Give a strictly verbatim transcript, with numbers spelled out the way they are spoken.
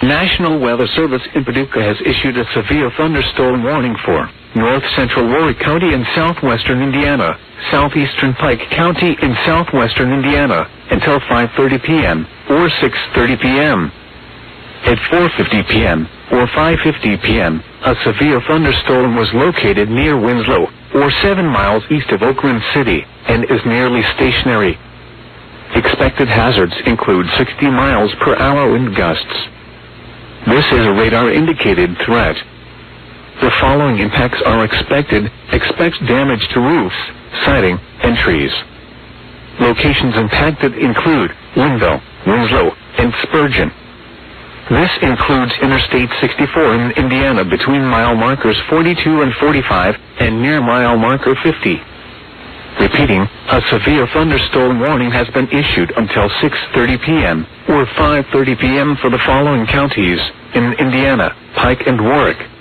National Weather Service in Paducah has issued a severe thunderstorm warning for north central Warwick County in southwestern Indiana, southeastern Pike County in southwestern Indiana, until five thirty p m or six thirty p m At four fifty p m or five fifty p m, a severe thunderstorm was located near Winslow, or seven miles east of Oakland City, and is nearly stationary. Expected hazards include sixty miles per hour wind gusts. This is a radar-indicated threat. The following impacts are expected. Expect damage to roofs, siding, and trees. Locations impacted include Linville, Winslow, and Spurgeon. This includes Interstate sixty-four in Indiana between mile markers forty-two and forty-five and near mile marker fifty. Repeating, a severe thunderstorm warning has been issued until six thirty p m or five thirty p m for the following counties in Indiana: Pike and Warwick.